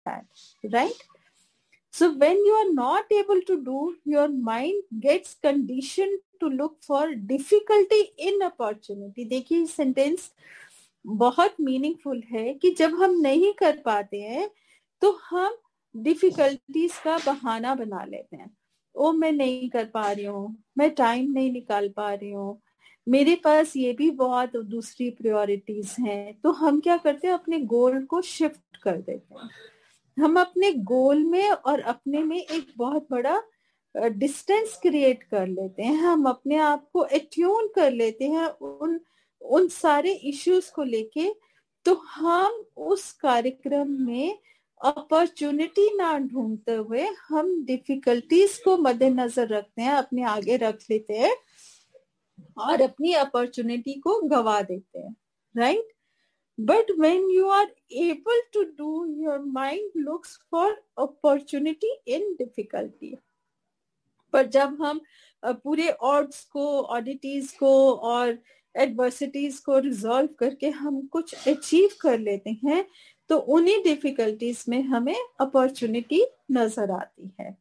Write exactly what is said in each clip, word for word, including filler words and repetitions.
that, right? So when you are not able to do, your mind gets conditioned to look for difficulty in opportunity. देखिए sentence बहुत meaningful है कि जब हम नहीं कर पाते हैं तो हम डिफिकल्टीज का बहाना बना लेते हैं. ओ मैं नहीं कर पा रही हूँ, मैं टाइम नहीं निकाल पा रही हूँ, मेरे पास ये भी बहुत दूसरी प्रायोरिटीज हैं. तो हम क्या करते हैं, अपने गोल को शिफ्ट कर देते हैं. हम अपने गोल में और अपने में एक बहुत बड़ा डिस्टेंस क्रिएट कर लेते हैं. हम अपने आप को एट्यून कर लेते हैं उन उन सारे इश्यूज को लेके. तो हम उस कार्यक्रम में अपॉर्चुनिटी ना ढूंढते हुए हम डिफिकल्टीज को मद्देनजर रखते हैं, अपने आगे रख लेते हैं और अपनी अपॉर्चुनिटी को गवा देते हैं, right? But when you are able to do, your mind looks for opportunity in difficulty. पर जब हम पूरे odds को, oddities को और adversities को resolve करके हम कुछ achieve कर लेते हैं तो उन्हीं difficulties में हमें opportunity नजर आती है.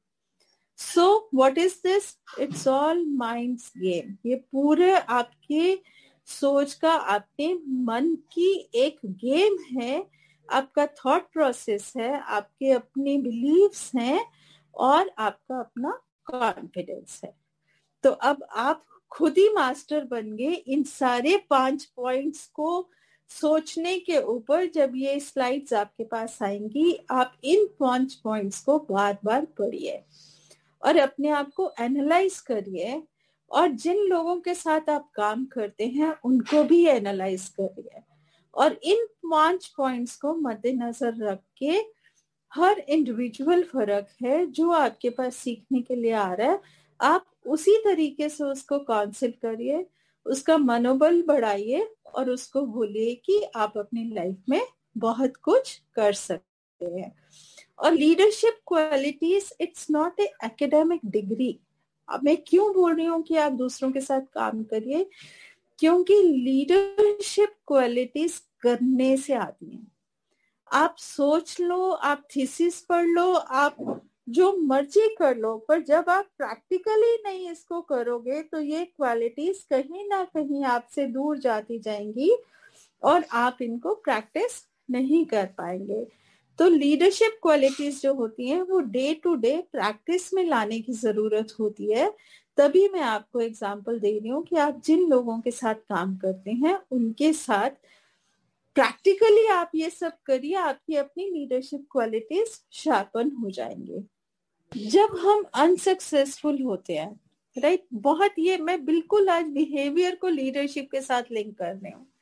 So what is this? It's all mind's game. ये पूरे आपके सोच का, आपके मन की एक गेम है, आपका थॉट प्रोसेस है, आपके अपने बिलीव्स हैं और आपका अपना कॉन्फिडेंस है. तो अब आप खुद ही मास्टर बन गए इन सारे पांच पॉइंट्स को सोचने के ऊपर. जब ये स्लाइड्स आपके पास आएंगी, आप इन पांच पॉइंट्स को बार बार पढ़िए और अपने आप को एनालाइज करिए और जिन लोगों के साथ आप काम करते हैं उनको भी एनालाइज करिए. और इन पांच पॉइंट्स को मद्देनजर रख के, हर इंडिविजुअल फर्क है, जो आपके पास सीखने के लिए आ रहा है आप उसी तरीके से उसको काउंसिल करिए, उसका मनोबल बढ़ाइए और उसको बोलिए कि आप अपनी लाइफ में बहुत कुछ कर सकते हैं. और leadership qualities, it's not a academic degree. अब मैं क्यों बोल रही हूँ कि आप दूसरों के साथ काम करिए, क्योंकि लीडरशिप क्वालिटीज करने से आती हैं. आप सोच लो, आप थीसिस पढ़ लो, आप जो मर्जी कर लो, पर जब आप प्रैक्टिकली नहीं इसको करोगे तो ये क्वालिटीज कहीं ना कहीं आपसे दूर जाती जाएंगी और आप इनको प्रैक्टिस नहीं कर पाएंगे. तो लीडरशिप क्वालिटीज जो होती हैं वो डे टू डे प्रैक्टिस में लाने की जरूरत होती है. तभी मैं आपको एग्जांपल दे रही हूँ कि आप जिन लोगों के साथ काम करते हैं उनके साथ प्रैक्टिकली आप ये सब करिए, आपकी अपनी लीडरशिप क्वालिटीज शार्पन हो जाएंगे. जब हम अनसक्सेसफुल होते हैं, राइट, बहुत ये मैं बिल्कुल आज बिहेवियर को लीडरशिप के साथ लिंक कर रही हूँ,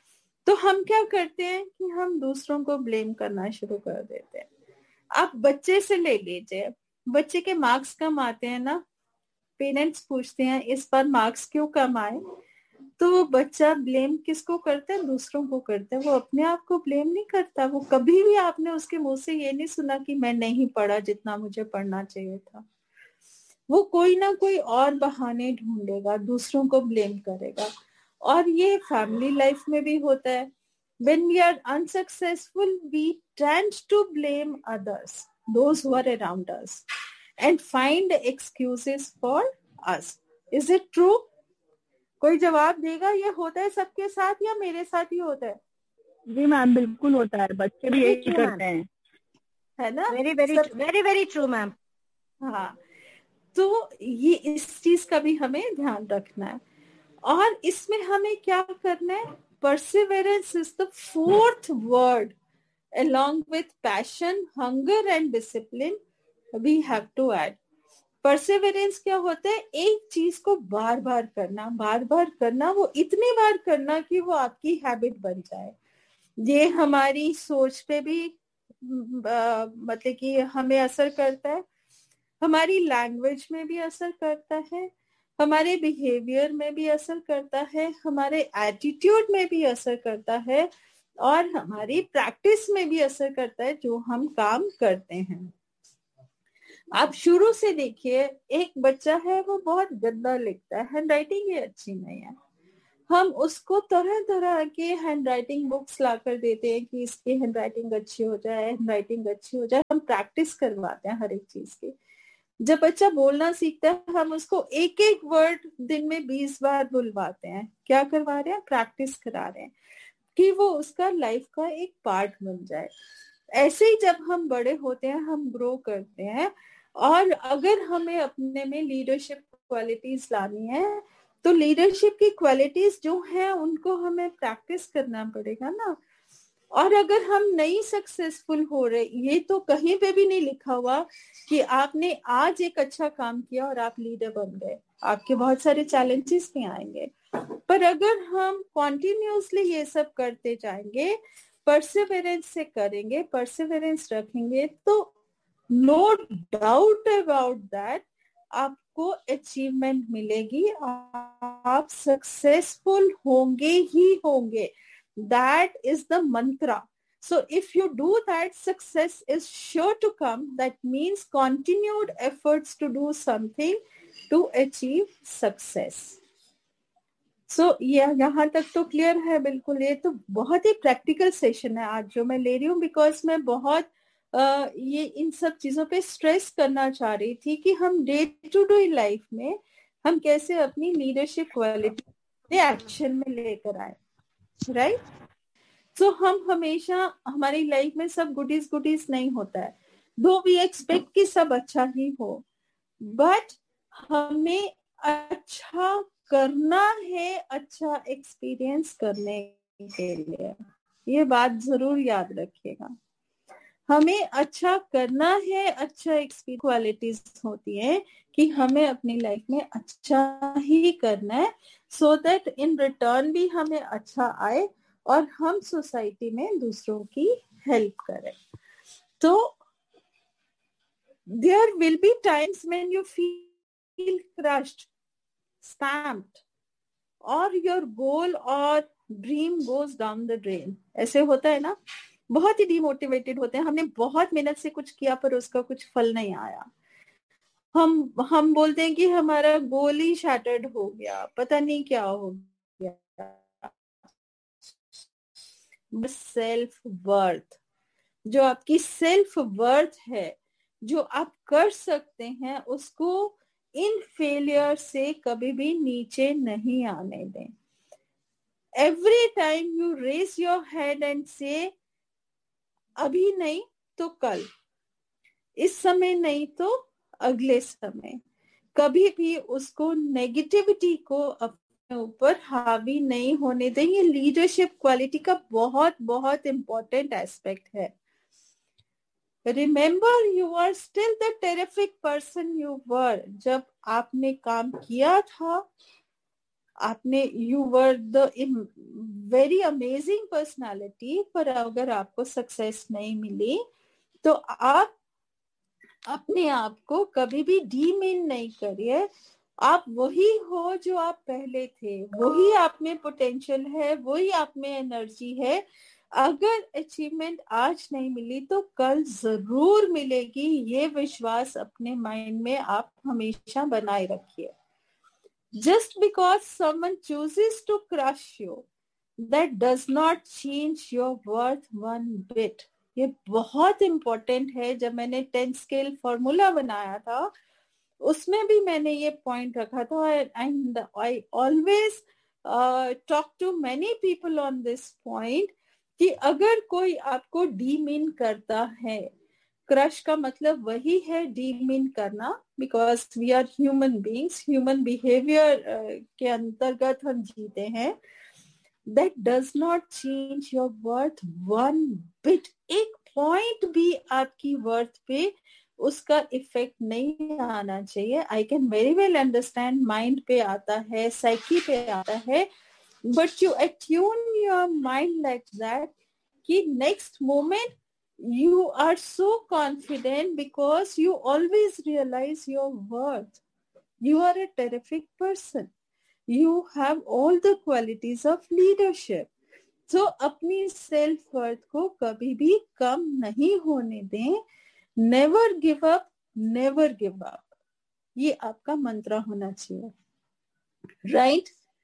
तो हम क्या करते हैं कि हम दूसरों को ब्लेम करना शुरू कर देते हैं. आप बच्चे से ले लीजिए, बच्चे के मार्क्स कम आते हैं ना, पेरेंट्स पूछते हैं इस बार मार्क्स क्यों कम आए, तो वो बच्चा ब्लेम किसको करता है? दूसरों को करता है. वो अपने आप को ब्लेम नहीं करता. वो कभी भी आपने उसके मुंह से ये नहीं सुना कि मैं नहीं पढ़ा जितना मुझे पढ़ना चाहिए था. वो कोई ना कोई और बहाने ढूंढेगा, दूसरों को ब्लेम करेगा. और ये फैमिली लाइफ में भी होता है. When we are unsuccessful, we tend to blame others, those who are around us, and find excuses for us. Is it true? कोई जवाब देगा? ये होता है सबके साथ या मेरे साथ ही होता है? जी मैम, बिल्कुल होता है. बच्चे भी यही करते हैं, है ना? Very very very very true ma'am. हाँ, तो ये इस चीज का भी हमें ध्यान रखना है. और इसमें हमें क्या करना है? Perseverance is the fourth word. along with passion, hunger and discipline we have to add. Perseverance क्या होता है? एक चीज को बार बार करना, बार बार करना, वो इतनी बार करना कि वो आपकी हैबिट बन जाए. ये हमारी सोच पे भी आ, मतलब कि हमें असर करता है, हमारी लैंग्वेज में भी असर करता है, हमारे बिहेवियर में भी असर करता है, हमारे एटीट्यूड में भी असर करता है और हमारी प्रैक्टिस में भी असर करता है जो हम काम करते हैं. आप शुरू से देखिए, एक बच्चा है वो बहुत गंदा लिखता है, हैंड राइटिंग ही अच्छी नहीं है, हम उसको तरह तरह के हैंड राइटिंग बुक्स ला कर देते हैं कि इसकी हैंड राइटिंग अच्छी हो जाए, हैंड राइटिंग अच्छी हो जाए। हम प्रैक्टिस करवाते हैं हर एक चीज की। जब बच्चा बोलना सीखता है, हम उसको एक एक वर्ड दिन में बीस बार बुलवाते हैं। क्या करवा रहे हैं? प्रैक्टिस करा रहे हैं कि वो उसका लाइफ का एक पार्ट बन जाए। ऐसे ही जब हम बड़े होते हैं, हम ग्रो करते हैं, और अगर हमें अपने में लीडरशिप क्वालिटीज लानी है, तो लीडरशिप की क्वालिटीज जो है उनको हमें प्रैक्टिस करना पड़ेगा ना। और अगर हम नहीं सक्सेसफुल हो रहे, ये तो कहीं पे भी नहीं लिखा हुआ कि आपने आज एक अच्छा काम किया और आप लीडर बन गए। आपके बहुत सारे चैलेंजेस भी आएंगे, पर अगर हम कॉन्टिन्यूसली ये सब करते जाएंगे, परसिवरेंस से करेंगे, परसिवरेंस रखेंगे, तो नो डाउट अबाउट दैट आपको अचीवमेंट मिलेगी, आप सक्सेसफुल होंगे ही होंगे। That is the mantra. So if you do that, success is sure to come. That means continued efforts to do something to achieve success. So yeah, यहाँ तक तो clear है बिल्कुल। ये तो बहुत ही प्रैक्टिकल सेशन है आज जो मैं ले रही हूँ, बिकॉज मैं बहुत uh, ये इन सब चीजों पे स्ट्रेस करना चाह रही थी कि हम डे टू डे लाइफ में हम कैसे अपनी लीडरशिप क्वालिटी एक्शन में लेकर आए, राइट right? तो so, हम हमेशा हमारी लाइफ में सब गुडीज गुडीज नहीं होता है, दो वी एक्सपेक्ट कि सब अच्छा ही हो, बट हमें अच्छा करना है, अच्छा एक्सपीरियंस करने के लिए। ये बात जरूर याद रखिएगा, हमें अच्छा करना है, अच्छा एक्सपीरियंस क्वालिटीज होती है कि हमें अपनी लाइफ में अच्छा ही करना है, सो दैट इन रिटर्न भी हमें अच्छा आए और हम सोसाइटी में दूसरों की हेल्प करें। तो there will be times when you feel crushed, stamped, और योर गोल और dream goes down the drain. ऐसे होता है ना, बहुत ही डिमोटिवेटेड होते हैं, हमने बहुत मेहनत से कुछ किया पर उसका कुछ फल नहीं आया। हम हम बोलते हैं कि हमारा गोल ही शैटर्ड हो गया, पता नहीं क्या हो गया। सेल्फ वर्थ, जो आपकी सेल्फ वर्थ है, जो आप कर सकते हैं, उसको इन फेलियर से कभी भी नीचे नहीं आने दें। Every time you raise your head and से अभी नहीं तो कल, इस समय नहीं तो अगले समय, कभी भी उसको नेगेटिविटी को अपने ऊपर हावी नहीं होने दें। ये लीडरशिप क्वालिटी का बहुत बहुत इंपॉर्टेंट एस्पेक्ट है। Remember you are still the terrific person you were. जब आपने काम किया था, आपने you were the very amazing personality, पर अगर आपको सक्सेस नहीं मिली तो आप अपने आप को कभी भी डीमीन नहीं करिए। आप वही हो जो आप पहले थे, वही आप में पोटेंशियल है, वही आप में एनर्जी है। अगर अचीवमेंट आज नहीं मिली तो कल जरूर मिलेगी, ये विश्वास अपने माइंड में आप हमेशा बनाए रखिए। Just because someone chooses to crush you, that does not change your worth one bit. ये बहुत इंपॉर्टेंट है। जब मैंने टेन स्केल फॉर्मूला बनाया था, उसमें भी मैंने ये पॉइंट रखा था, and I always talk to many people on this point कि अगर कोई आपको डीमीन करता है, क्रश का मतलब वही है डीमीन करना, because we are human beings, human behaviour के अंतर्गत हम जीते हैं। That does not change your worth one bit. एक पॉइंट भी आपकी वर्थ पे उसका इफेक्ट नहीं आना चाहिए। I can very well understand, mind पे आता है, साइकी पे आता है, but you attune your mind like that कि next moment you are so confident because you always realize your worth. You are a terrific person. You have all the qualities of leadership. So अपनी self worth को कभी भी कम नहीं होने दें। Never give up, never give up. ये आपका मंत्र होना चाहिए, राइट?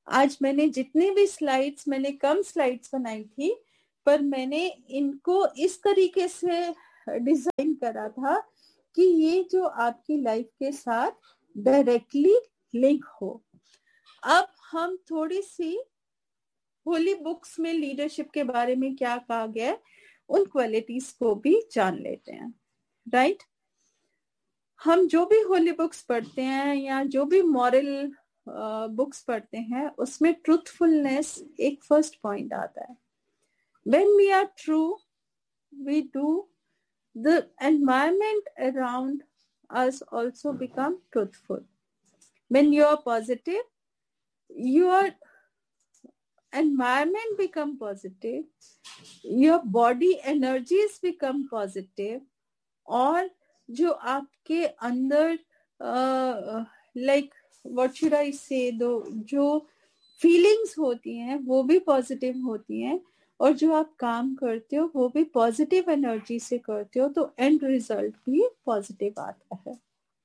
आज मैंने जितने भी स्लाइड्स, मैंने कम स्लाइड्स बनाई थी, पर मैंने इनको इस तरीके से डिजाइन करा था कि ये जो आपकी लाइफ के साथ डायरेक्टली लिंक हो। अब हम थोड़ी सी होली बुक्स में लीडरशिप के बारे में क्या कहा गया है, उन क्वालिटीज को भी जान लेते हैं। Right right? हम जो भी होली बुक्स पढ़ते हैं या जो भी मॉरल बुक्स uh, पढ़ते हैं, उसमें ट्रूथफुलनेस एक फर्स्ट पॉइंट आता है। When we are true, we do, the environment around us also become truthful. When you are positive, your environment become positive, your body energies become positive, और जो आपके अंदर लाइक व्हाट शुड आई से, दो जो feelings होती हैं वो भी पॉजिटिव होती हैं, और जो आप काम करते हो वो भी पॉजिटिव एनर्जी से करते हो, तो एंड रिजल्ट भी पॉजिटिव आता है।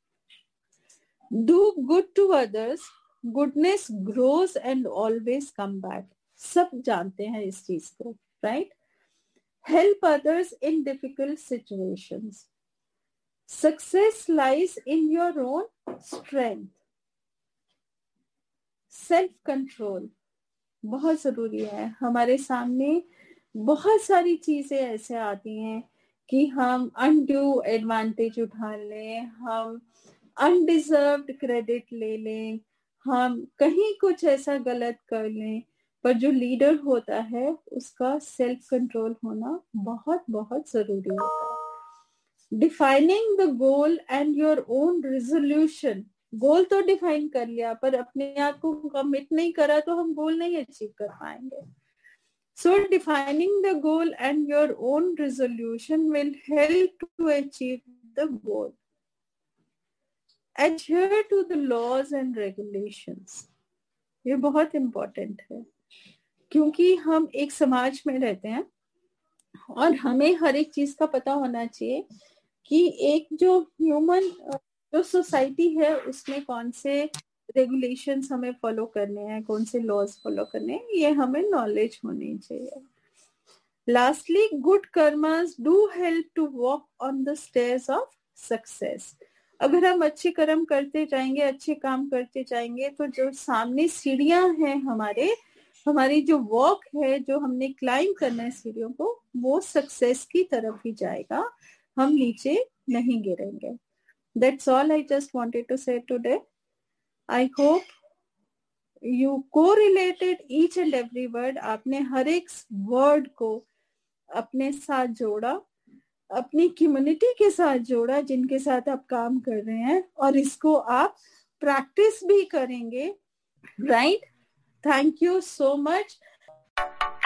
Do good to others, goodness grows and always come back. सब जानते हैं इस चीज को, right? Help others in difficult situations. Success lies in your own strength. Self control बहुत जरूरी है। हमारे सामने बहुत सारी चीजें ऐसे आती हैं कि हम अनड्यू एडवांटेज उठा लें, हम अनडिजर्व्ड क्रेडिट ले लें, हम कहीं कुछ ऐसा गलत कर लें, पर जो लीडर होता है उसका सेल्फ कंट्रोल होना बहुत बहुत जरूरी होता है। Defining the goal and your own resolution. गोल तो डिफाइन कर लिया, पर अपने आप को कमिट नहीं करा तो हम गोल नहीं अचीव कर पाएंगे। सो defining the goal and your own resolution will help to achieve the goal. Adhere to the laws and regulations. ये बहुत इंपॉर्टेंट है, क्योंकि हम एक समाज में रहते हैं और हमें हर एक चीज का पता होना चाहिए कि एक जो ह्यूमन जो सोसाइटी है उसमें कौन से रेगुलेशंस हमें फॉलो करने हैं, कौन से लॉज फॉलो करने हैं, ये हमें नॉलेज होनी चाहिए। Lastly, good karmas do help to walk on the stairs of success. अगर हम अच्छे कर्म करते जाएंगे, अच्छे काम करते जाएंगे, तो जो सामने सीढ़ियां हैं हमारे, हमारी जो वॉक है, जो हमने क्लाइंब करना है सीढ़ियों को, वो सक्सेस की तरफ ही जाएगा, हम नीचे नहीं गिरेंगे। That's all I just wanted to say today. I hope you correlated each and every word. आपने हर एक वर्ड को अपने साथ जोड़ा, अपनी कम्युनिटी के साथ जोड़ा जिनके साथ आप काम कर रहे हैं, और इसको आप प्रैक्टिस भी करेंगे, right? Thank you so much.